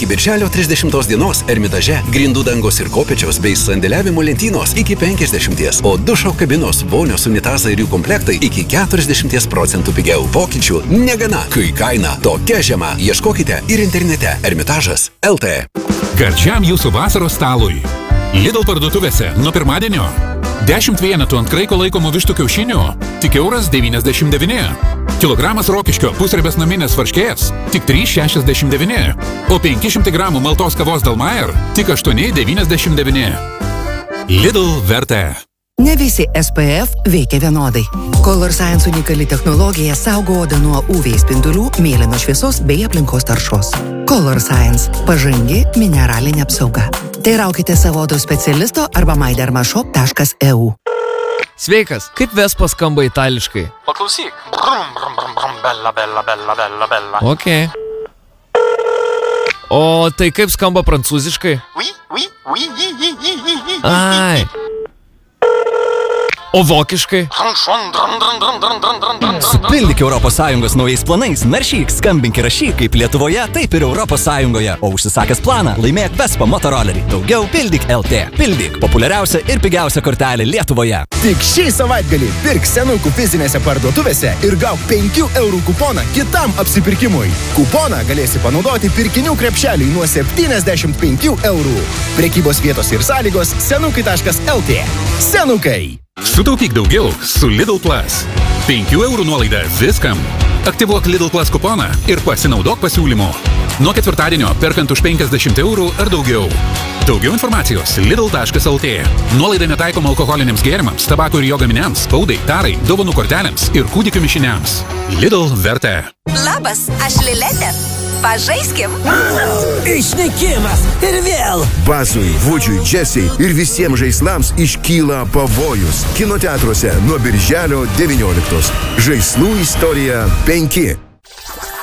birželio 30 dienos Ermitaže grindų dangos ir kopėčios bei sandėliavimo lentynos iki 50%, o dušo kabinos, vonios, unitazai ir jų komplektai iki 40% pigiau. Pokyčių negana, kai kaina tokia žema. Ieškokite ir internete Ermitažas LT. Gardžiam jūsų vasaros stalui. Lidl parduotuvėse nuo pirmadienio 10 vienetų ant kraiko laikomų vištų kiaušinių tik €1,99. Kilogramas rokiškio pusriebės naminės varškės tik €3,69. O 500 gramų maltos kavos Dalmayer tik €8,99. Lidl vertė. Ne visi SPF veikia vienodai. Color Science unikali technologija saugo odą nuo UV spindulių, mėlynos šviesos bei aplinkos taršos. Color Science – pažangi mineralinė apsauga. Teiraukite savo odos specialisto arba mydermashop.eu. Sveikas, kaip Vespa skamba itališkai? Paklausyk. Brum, brum, brum, brum, bella, bella, bella, bella, bella. Ok. O tai kaip skamba prancūziškai? Oui, oui, oui, oui, oui, oui, oui. Ai. O vokiškai? Supildyk ES naujais planais, naršyk, skambink ir rašyk kaip Lietuvoje, taip ir ES. O užsisakęs planą, laimėk Vespa motorolerį. Daugiau pildyk LT. Pildyk populiariausia ir pigiausia kortelė Lietuvoje. Tik šį savaitgalį pirk senukų fizinėse parduotuvėse ir gauk 5 eurų kuponą kitam apsipirkimui. Kuponą galėsi panaudoti pirkinių krepšeliui nuo 75 eurų. Prekybos vietos ir sąlygos senukai.lt. Senukai. Sutaupyk daugiau su Lidl Plus. 5 eurų nuolaida viskam. Aktyvuok Lidl Plus kuponą ir pasinaudok pasiūlymu. Nuo ketvirtadienio perkant už 50 eurų ar daugiau. Daugiau informacijos lidl.lt. Nuolaida netaikoma alkoholiniams gėrimams, tabako ir jo gaminiams, spaudai, tarai, dovanų kortelėms ir kūdikių mišiniams. Lidl vertė. Labas, aš Liletė. Pažaiskim. Išnykimas ir vėl. Basui, Vučiui, Džesiai ir visiems žaislams iškyla pavojus. Kino teatruose nuo birželio 19. Žaislų istorija 5.